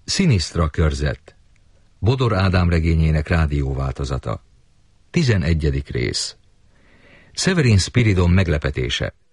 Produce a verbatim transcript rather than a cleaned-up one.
Sinisztra körzet. Bodor Ádám regényének rádióváltozata. tizenegyedik rész. Severin Spiridon meglepetése.